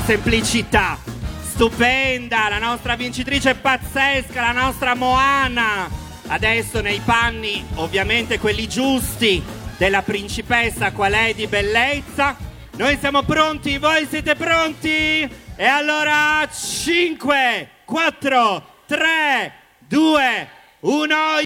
semplicità, stupenda, la nostra vincitrice pazzesca, la nostra Moana. Adesso nei panni, ovviamente quelli giusti, della principessa qual è di bellezza. Noi siamo pronti, voi siete pronti? E allora 5, 4, 3, 2, 1...